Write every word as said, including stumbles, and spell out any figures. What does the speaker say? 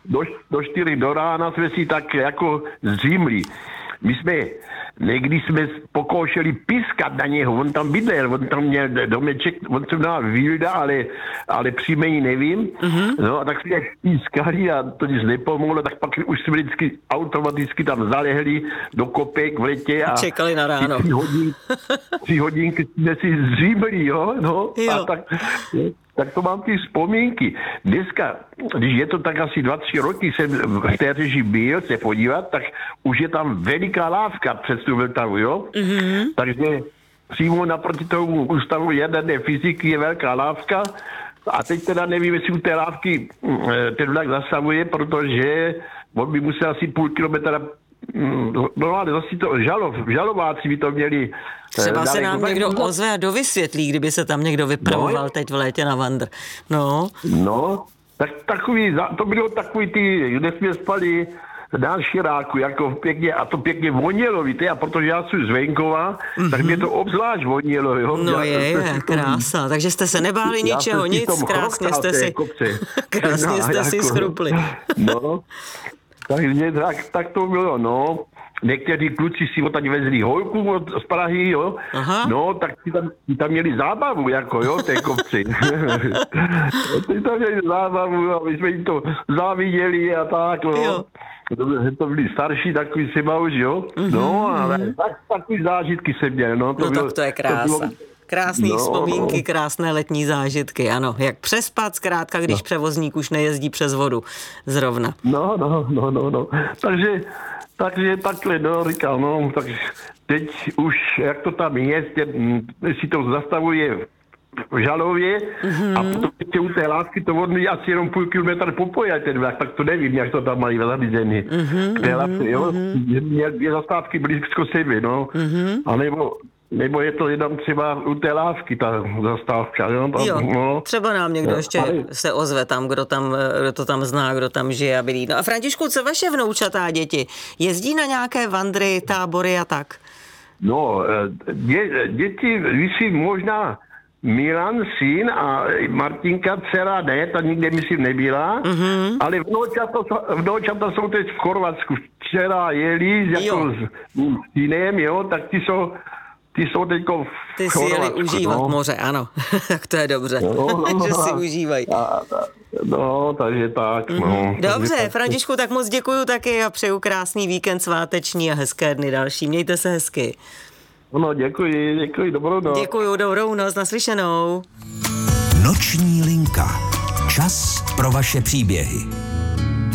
do, do čtyři do rána jsme si tak jako zřímli. My jsme, někdy jsme pokoušeli pískat na něho, on tam bydlel, on tam měl domeček, on se měl Vilda, ale, ale příjmení nevím, mm-hmm. no a tak jsme pískali a to nic nepomohlo, tak pak už jsme vždycky automaticky tam zalehli do kopek v letě a čekali na ráno. Tři, hodin, tři hodinky jsme si zřímli, jo, no, jo. A tak... Tak to mám ty vzpomínky. Dneska, když je to tak asi dva, tři roky, jsem v té reži byl se podívat, tak už je tam veliká lávka před tu Vltavu, jo? Mm-hmm. Takže přímo naproti tomu ústavu jaderné fyziky je velká lávka a teď teda nevím, jestli u té lávky ten vlak zasahuje, protože on by musel asi půl kilometra. No ale zase to žalov, žalováci by to měli. Třeba se nám někdo ozve a dovysvětlí, kdyby se tam někdo vypravoval no, teď v létě na vandr. No. No, tak takový, to bylo takový ty, kde jsme spali na Širáku, jako pěkně, a to pěkně vonělo, víte, a protože já jsem z venkova, mm-hmm. tak mě to obzvlášť vonělo, jo. No já, je, je, krása, takže jste se nebáli ničeho, nic, krásně jste si, krásně jste si schrupli. No, takže tak, tak to bylo, no. Někteří kluci si odtaď vezli holku od, z Prahy, jo. Aha. No, tak ti tam, ti tam měli zábavu, jako, jo, té kopci. Ti tam měli zábavu a my jsme jim to záviděli a tak, no. Jo. To byli starší, takový seba už, jo. Mm-hmm. No, ale tak, takový zážitky jsem měl, no. To no bylo, tak to je krása. To bylo, krásné no, vzpomínky, krásné letní zážitky, ano. Jak přespat zkrátka, když no. převozník už nejezdí přes vodu zrovna. No, no, no, no, no. Takže, takže takhle, no, říkal, no, tak teď už, jak to tam je, si to zastavuje v Žalově mm-hmm. a potom ještě u té lávky to vodný asi jenom půl kilometr popojil ten vlak, tak to nevím, jak to tam mají zařízený. Mm-hmm, k té lávce, jo, mm-hmm. měl dvě zastávky blízko sebe, no, mm-hmm. a nebo Nebo je to jenom třeba u té lávky, ta zastávka. Jo, tam, jo no. Třeba nám někdo ještě ale... se ozve tam, kdo tam, kdo to tam zná, kdo tam žije a bydlí. No a Františku, co vaše vnoučatá děti? Jezdí na nějaké vandry, tábory a tak? No, dě, děti, myslím, možná Milan, syn a Martinka, dcera, ne, ta nikde, myslím, nebyla, mm-hmm. ale vnoučata, vnoučata jsou teď v Chorvatsku. Včera jeli jako s synem, jo, tak ty jsou Ty jsou teďko v Ty si jeli užívat no. moře, ano. Tak to je dobře, no, no, že si užívají. No, takže tak, mm-hmm. no. Dobře, Františku, tak moc děkuju taky a přeju krásný víkend sváteční a hezké dny další. Mějte se hezky. No, děkuji, děkuji, dobrou noc. Děkuju, dobrou noc, naslyšenou. Noční linka. Čas pro vaše příběhy.